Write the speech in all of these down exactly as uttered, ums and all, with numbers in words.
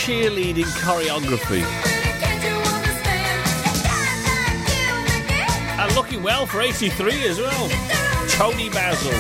cheerleading choreography. And looking well for eighty-three as well. Tony Basil.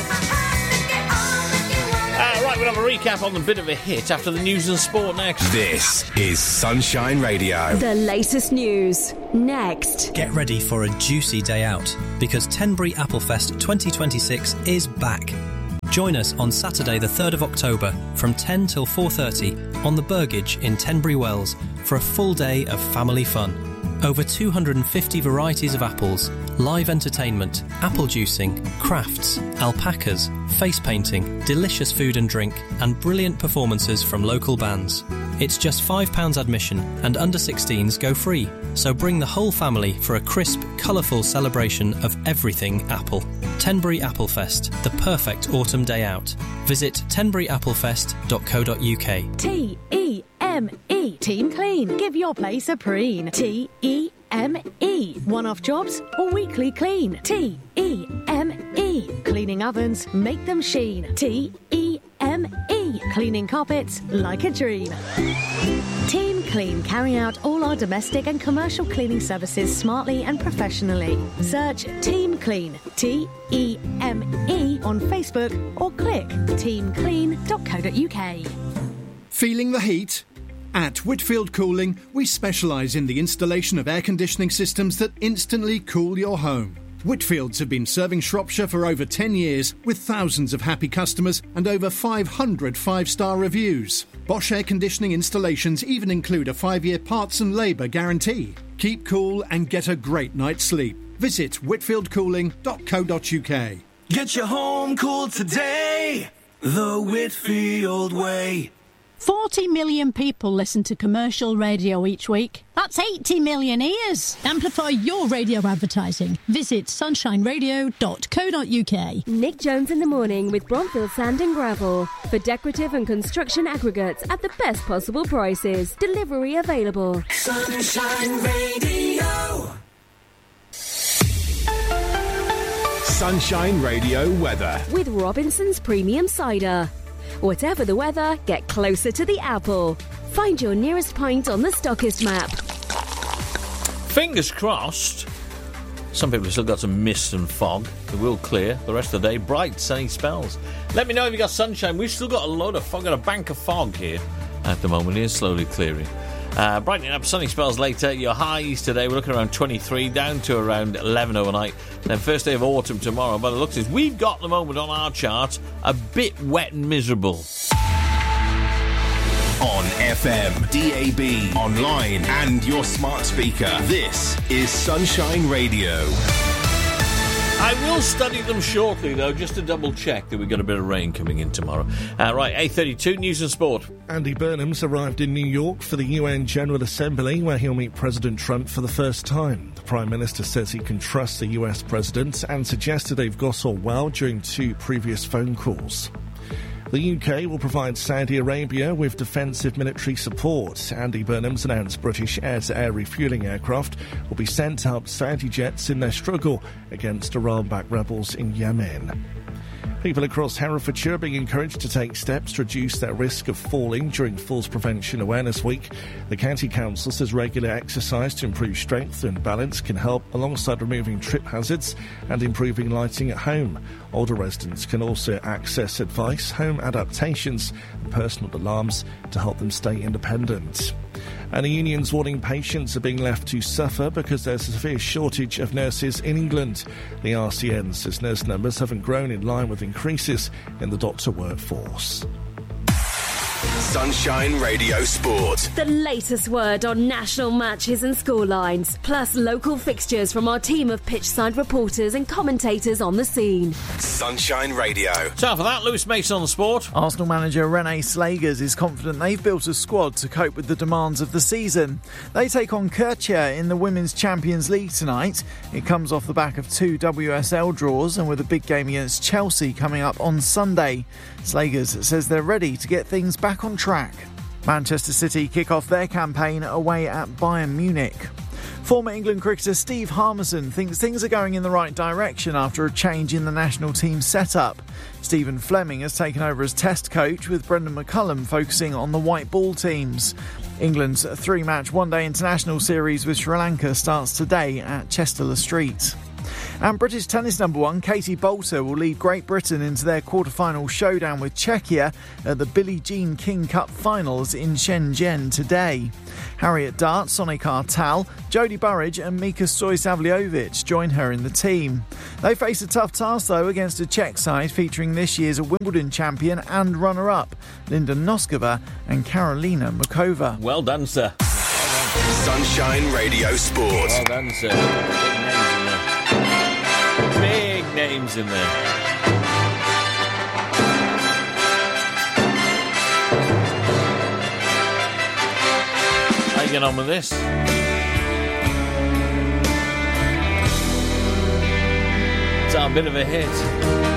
Uh, right, we'll have a recap on the bit of a hit after the news and sport next. This is Sunshine Radio. The latest news next. Get ready for a juicy day out because Tenbury Applefest twenty twenty-six is back. Join us on Saturday the third of October from ten till four thirty on the Burgage in Tenbury Wells for a full day of family fun. Over two hundred fifty varieties of apples, live entertainment, apple juicing, crafts, alpacas, face painting, delicious food and drink, and brilliant performances from local bands. It's just five pounds admission and under sixteens go free, so bring the whole family for a crisp, colourful celebration of everything Apple. Tenbury Applefest, the perfect autumn day out. Visit tenbury applefest dot co dot uk. T E M E. Team Clean. Give your place a preen. T E M E. One-off jobs or weekly clean. T E M E. Cleaning ovens, make them sheen. T E M E. Cleaning carpets like a dream. Team Clean carry out all our domestic and commercial cleaning services smartly and professionally. Search Team Clean, T E M E, on Facebook or click team clean dot co dot uk. Feeling the heat? At Whitfield Cooling, we specialise in the installation of air conditioning systems that instantly cool your home. Whitfields have been serving Shropshire for over ten years with thousands of happy customers and over five hundred five-star reviews. Bosch air conditioning installations even include a five-year parts and labour guarantee. Keep cool and get a great night's sleep. Visit whitfield cooling dot co dot uk. Get your home cooled today, the Whitfield way. forty million people listen to commercial radio each week. That's eighty million ears. Amplify your radio advertising. Visit sunshine radio dot co dot uk. Nick Jones in the morning with Bronfield Sand and Gravel. For decorative and construction aggregates at the best possible prices. Delivery available. Sunshine Radio. Sunshine Radio weather. With Robinson's Premium Cider. Whatever the weather, get closer to the apple. Find your nearest pint on the Stockist map. Fingers crossed. Some people have still got some mist and fog. It will clear. The rest of the day, bright, sunny spells. Let me know if you got sunshine. We've still got a load of fog, got a bank of fog here at the moment. It is slowly clearing. Uh, brightening up, sunny spells later. Your highs today, we're looking around twenty-three, down to around eleven overnight. Then first day of autumn tomorrow. By the looks of it, we've got at the moment on our chart a bit wet and miserable. On F M, D A B, online and your smart speaker. This is Sunshine Radio. I will study them shortly, though, just to double-check that we've got a bit of rain coming in tomorrow. Uh, right, eight thirty-two, News and Sport. Andy Burnham's arrived in New York for the U N General Assembly, where he'll meet President Trump for the first time. The Prime Minister says he can trust the U S President and suggested they've got on well during two previous phone calls. The U K will provide Saudi Arabia with defensive military support. Andy Burnham's announced British air-to-air refuelling aircraft will be sent to help Saudi jets in their struggle against Iran-backed rebels in Yemen. People across Herefordshire are being encouraged to take steps to reduce their risk of falling during Falls Prevention Awareness Week. The County Council says regular exercise to improve strength and balance can help alongside removing trip hazards and improving lighting at home. Older residents can also access advice, home adaptations and personal alarms to help them stay independent. And the union's warning patients are being left to suffer because there's a severe shortage of nurses in England. The R C N says nurse numbers haven't grown in line with increases in the doctor workforce. Sunshine Radio Sport. The latest word on national matches and scorelines, plus local fixtures from our team of pitchside reporters and commentators on the scene. Sunshine Radio. So for that, Lewis Mason on the sport. Arsenal manager Rene Slagers is confident they've built a squad to cope with the demands of the season. They take on Kirchner in the Women's Champions League tonight. It comes off the back of two W S L draws and with a big game against Chelsea coming up on Sunday. Slagers says they're ready to get things back on track. Manchester City kick off their campaign away at Bayern Munich. Former England cricketer Steve Harmison thinks things are going in the right direction after a change in the national team setup. Stephen Fleming has taken over as Test coach, with Brendan McCullum focusing on the white ball teams. England's three-match one-day international series with Sri Lanka starts today at Chester Street. And British tennis number one Katie Boulter will lead Great Britain into their quarter-final showdown with Czechia at the Billie Jean King Cup finals in Shenzhen today. Harriet Dart, Sonik Artal, Jodie Burrage and Mika Stojavljevic join her in the team. They face a tough task though against a Czech side featuring this year's Wimbledon champion and runner-up Linda Noskova and Karolina Mukova. Well done, sir. Sunshine Radio Sport. Well done, sir. Big names in there. Big names in there. How you getting on with this? It's a bit of a hit.